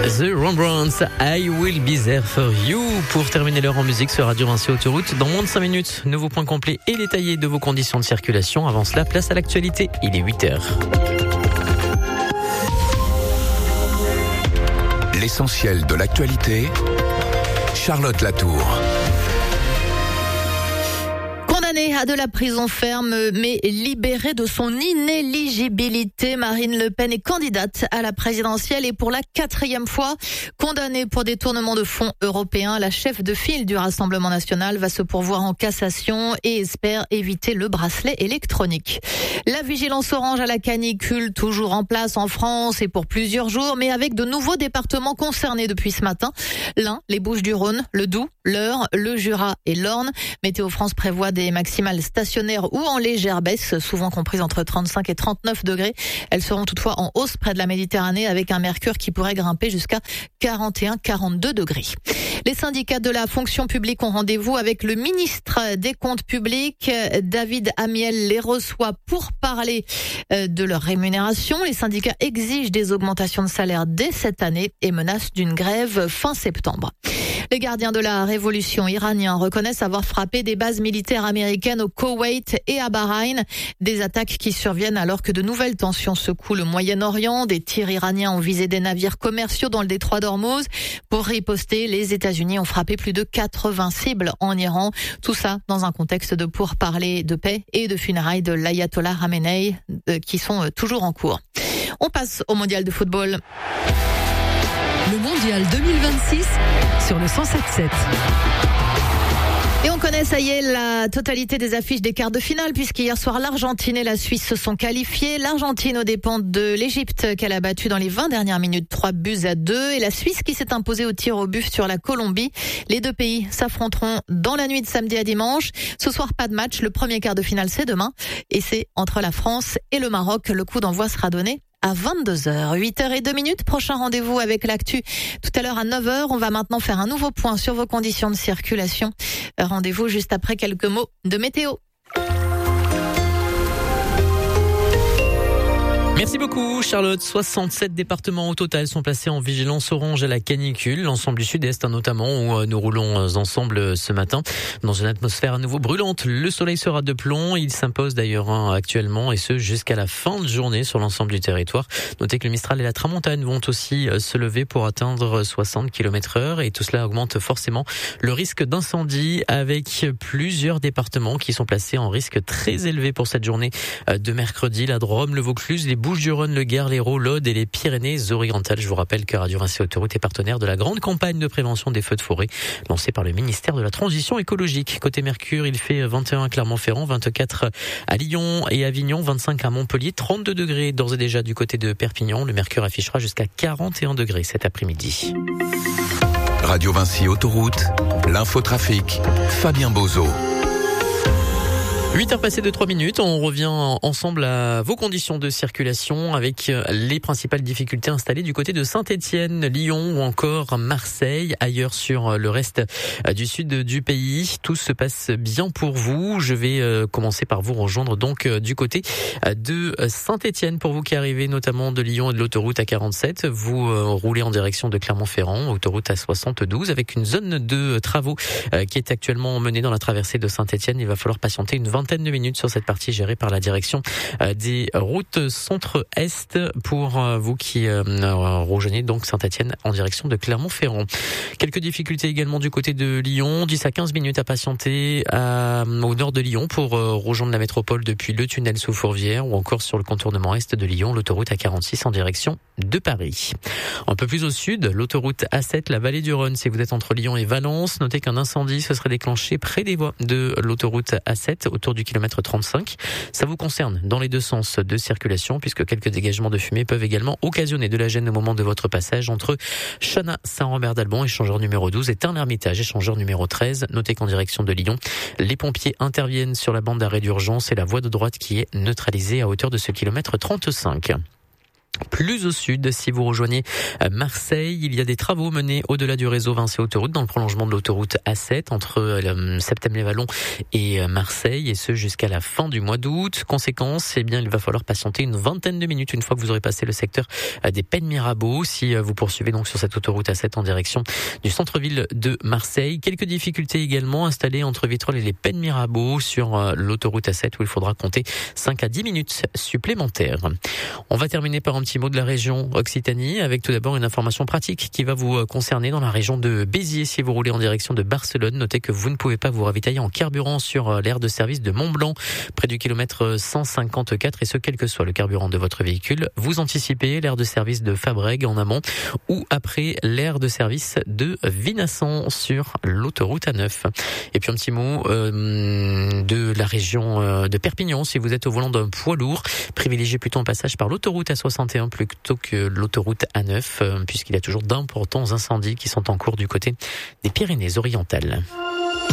The Rembrandts, I Will Be There For You. Pour terminer l'heure en musique sur Radio Vinci Autoroute, dans moins de 5 minutes, nouveau point complet et détaillé de vos conditions de circulation. Avant cela, place à l'actualité, il est 8h. L'essentiel de l'actualité, Charlotte Latour. Condamnée à de la prison ferme, mais libérée de son inéligibilité, Marine Le Pen est candidate à la présidentielle et pour la 4e fois. Condamnée pour détournement de fonds européens, la chef de file du Rassemblement national va se pourvoir en cassation et espère éviter le bracelet électronique. La vigilance orange à la canicule, toujours en place en France et pour plusieurs jours, mais avec de nouveaux départements concernés depuis ce matin. L'Ain, les Bouches-du-Rhône, le Doubs, l'Eure, le Jura et l'Orne. Météo France prévoit des maximales stationnaires ou en légère baisse, souvent comprises entre 35 et 39 degrés. Elles seront toutefois en hausse près de la Méditerranée avec un mercure qui pourrait grimper jusqu'à 41-42 degrés. Les syndicats de la fonction publique ont rendez-vous avec le ministre des Comptes publics. David Amiel les reçoit pour parler de leur rémunération. Les syndicats exigent des augmentations de salaire dès cette année et menacent d'une grève fin septembre. Les gardiens de la révolution iraniens reconnaissent avoir frappé des bases militaires américaines au Koweït et à Bahreïn. Des attaques qui surviennent alors que de nouvelles tensions secouent le Moyen-Orient. Des tirs iraniens ont visé des navires commerciaux dans le détroit d'Ormuz. Pour riposter, les États-Unis ont frappé plus de 80 cibles en Iran. Tout ça dans un contexte de pourparlers de paix et de funérailles de l'ayatollah Khamenei qui sont toujours en cours. On passe au mondial de football. Le mondial 2026 sur le 107.7. Et on connaît, ça y est, la totalité des affiches des quarts de finale, puisqu'hier soir, l'Argentine et la Suisse se sont qualifiées. L'Argentine aux dépens de l'Égypte, qu'elle a battue dans les 20 dernières minutes, 3-2. Et la Suisse qui s'est imposée au tir au but sur la Colombie. Les deux pays s'affronteront dans la nuit de samedi à dimanche. Ce soir, pas de match. Le premier quart de finale, c'est demain. Et c'est entre la France et le Maroc. Le coup d'envoi sera donné à 22h, 8h02. Prochain rendez-vous avec l'actu tout à l'heure à 9h. On va maintenant faire un nouveau point sur vos conditions de circulation. Rendez-vous juste après quelques mots de météo. Merci beaucoup Charlotte. 67 départements au total sont placés en vigilance orange à la canicule. L'ensemble du sud-est notamment où nous roulons ensemble ce matin dans une atmosphère à nouveau brûlante. Le soleil sera de plomb. Il s'impose d'ailleurs actuellement et ce jusqu'à la fin de journée sur l'ensemble du territoire. Notez que le Mistral et la Tramontane vont aussi se lever pour atteindre 60 km/h et tout cela augmente forcément le risque d'incendie avec plusieurs départements qui sont placés en risque très élevé pour cette journée de mercredi. La Drôme, le Vaucluse, les Bouches-du-Rhône, le Gard, l'Hérault, l'Aude et les Pyrénées-Orientales. Je vous rappelle que Radio Vinci Autoroute est partenaire de la grande campagne de prévention des feux de forêt lancée par le ministère de la Transition écologique. Côté Mercure, il fait 21 à Clermont-Ferrand, 24 à Lyon et Avignon, 25 à Montpellier, 32 degrés d'ores et déjà du côté de Perpignan. Le Mercure affichera jusqu'à 41 degrés cet après-midi. Radio Vinci Autoroute, l'infotrafic, Fabien Bozo. 8h passées de 3 minutes, on revient ensemble à vos conditions de circulation avec les principales difficultés installées du côté de Saint-Étienne, Lyon ou encore Marseille. Ailleurs sur le reste du sud du pays, tout se passe bien pour vous. Je vais commencer par vous rejoindre donc du côté de Saint-Étienne pour vous qui arrivez notamment de Lyon et de l'autoroute A47. Vous roulez en direction de Clermont-Ferrand, autoroute A72 avec une zone de travaux qui est actuellement menée dans la traversée de Saint-Étienne. Il va falloir patienter une vingtaine de minutes sur cette partie gérée par la direction des routes centre-est pour vous qui rejoignez donc Saint-Étienne en direction de Clermont-Ferrand. Quelques difficultés également du côté de Lyon, 10 à 15 minutes à patienter au nord de Lyon pour rejoindre la métropole depuis le tunnel sous Fourvière ou encore sur le contournement est de Lyon, l'autoroute A46 en direction de Paris. Un peu plus au sud, l'autoroute A7, la vallée du Rhône, si vous êtes entre Lyon et Valence, notez qu'un incendie se serait déclenché près des voies de l'autoroute A7 autour du kilomètre 35. Ça vous concerne dans les deux sens de circulation puisque quelques dégagements de fumée peuvent également occasionner de la gêne au moment de votre passage entre Chanat, Saint-Robert-d'Albon, échangeur numéro 12 et Tain-l'Hermitage, échangeur numéro 13. Notez qu'en direction de Lyon, les pompiers interviennent sur la bande d'arrêt d'urgence et la voie de droite qui est neutralisée à hauteur de ce kilomètre 35. Plus au sud, si vous rejoignez Marseille, il y a des travaux menés au-delà du réseau Vinci Autoroute dans le prolongement de l'autoroute A7 entre Septem-les-Vallons et Marseille, et ce jusqu'à la fin du mois d'août. Conséquence, il va falloir patienter une vingtaine de minutes une fois que vous aurez passé le secteur des Pennes Mirabeau si vous poursuivez donc sur cette autoroute A7 en direction du centre-ville de Marseille. Quelques difficultés également installées entre Vitrolles et les Pennes Mirabeau sur l'autoroute A7 où il faudra compter 5 à 10 minutes supplémentaires. On va terminer par un petit mot de la région Occitanie avec tout d'abord une information pratique qui va vous concerner dans la région de Béziers. Si vous roulez en direction de Barcelone, notez que vous ne pouvez pas vous ravitailler en carburant sur l'aire de service de Mont-Blanc près du kilomètre 154 et ce quel que soit le carburant de votre véhicule. Vous anticipez l'aire de service de Fabrègues en amont ou après l'aire de service de Vinassan sur l'autoroute A9. Et puis un petit mot de la région de Perpignan. Si vous êtes au volant d'un poids lourd, privilégiez plutôt un passage par l'autoroute A61 plutôt que l'autoroute A9 puisqu'il y a toujours d'importants incendies qui sont en cours du côté des Pyrénées-Orientales.